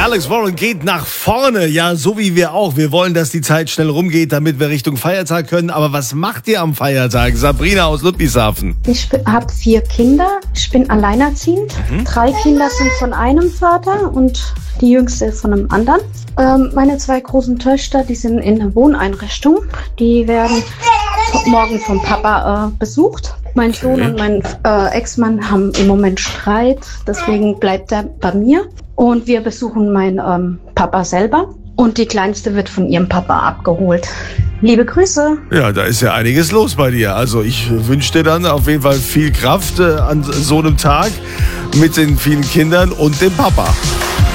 Alex Warren geht nach vorne, ja, so wie wir auch. Wir wollen, dass die Zeit schnell rumgeht, damit wir Richtung Feiertag können. Aber was macht ihr am Feiertag? Sabrina aus Ludwigshafen. Ich habe 4 Kinder. Ich bin alleinerziehend. 3 Kinder sind von einem Vater und die jüngste von einem anderen. Meine 2 großen Töchter, die sind in einer Wohneinrichtung. Die werden morgen vom Papa besucht. Mein Sohn und mein Ex-Mann haben im Moment Streit, deswegen bleibt er bei mir. Und wir besuchen meinen Papa selber. Und die Kleinste wird von ihrem Papa abgeholt. Liebe Grüße. Ja, da ist ja einiges los bei dir. Also ich wünsche dir dann auf jeden Fall viel Kraft an so einem Tag mit den vielen Kindern und dem Papa.